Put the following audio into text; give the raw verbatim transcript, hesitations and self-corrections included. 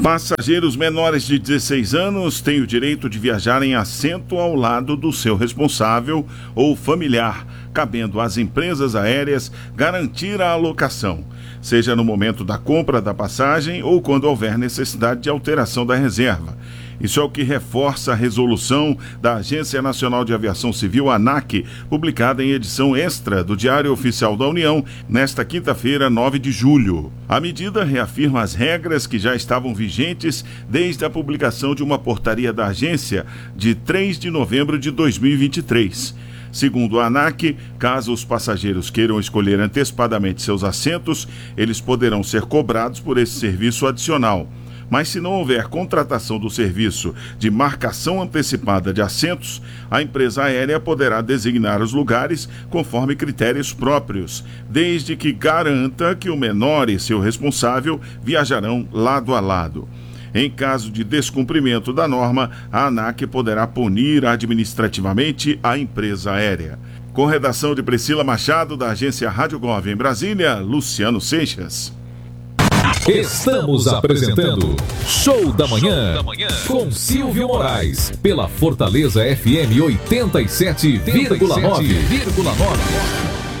Passageiros menores de dezesseis anos têm o direito de viajar em assento ao lado do seu responsável ou familiar, cabendo às empresas aéreas garantir a alocação, seja no momento da compra da passagem ou quando houver necessidade de alteração da reserva. Isso é o que reforça a resolução da Agência Nacional de Aviação Civil, ANAC, publicada em edição extra do Diário Oficial da União, nesta quinta-feira, nove de julho. A medida reafirma as regras que já estavam vigentes desde a publicação de uma portaria da agência de três de novembro de dois mil e vinte e três. Segundo a ANAC, caso os passageiros queiram escolher antecipadamente seus assentos, eles poderão ser cobrados por esse serviço adicional. Mas se não houver contratação do serviço de marcação antecipada de assentos, a empresa aérea poderá designar os lugares conforme critérios próprios, desde que garanta que o menor e seu responsável viajarão lado a lado. Em caso de descumprimento da norma, a ANAC poderá punir administrativamente a empresa aérea. Com redação de Priscila Machado, da agência Rádio Gov em Brasília, Luciano Seixas. Estamos apresentando Show da Manhã, Show da Manhã com Silvio Moraes, pela Fortaleza F M oitenta e sete vírgula nove.